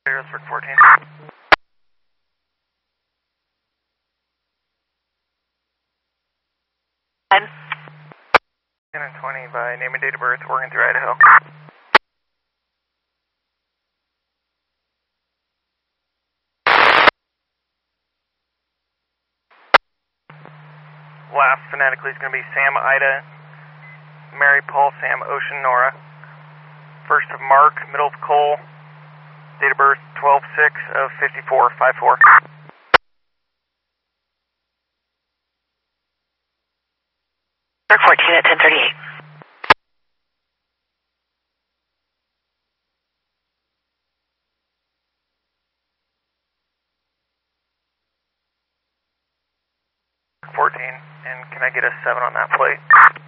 for 14. 10 and 20 by name and date of birth, Oregon through Idaho. Last phonetically is going to be Sam, Ida, Mary, Paul, Sam, Ocean, Nora. First of Mark, middle of Cole, date of birth 12/6 of 54/54. Mark 14 at 10:38. And can I get a 7 on that plate?